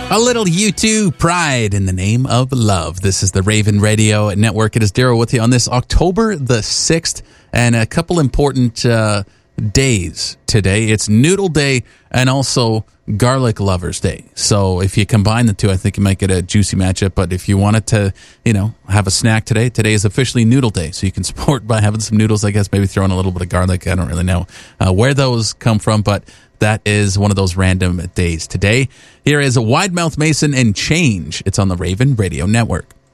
A little U2 Pride in the Name of Love. This is the Raven Radio Network. It is Daryl with you on this October the 6th, and a couple important days today. It's Noodle Day and also Garlic Lovers Day. So if you combine the two, I think you might get a juicy matchup. But if you wanted to, have a snack today is officially Noodle Day. So you can support by having some noodles, I guess, maybe throw in a little bit of garlic. I don't really know where those come from, but that is one of those random days today. Here is a Wide Mouth Mason and Change. It's on the Raven Radio Network.